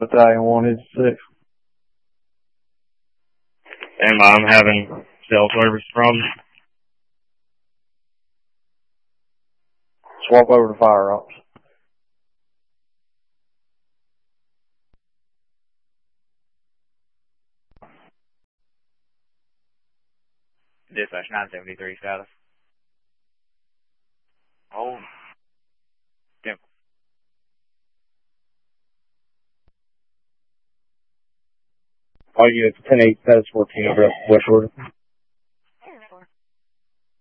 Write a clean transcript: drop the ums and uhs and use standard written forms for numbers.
Battalion 186. And I'm having cell service problems. Swap over to fire ops. Dispatch 973 status. Oh. Yep. All units 10-8, status 14, West Order.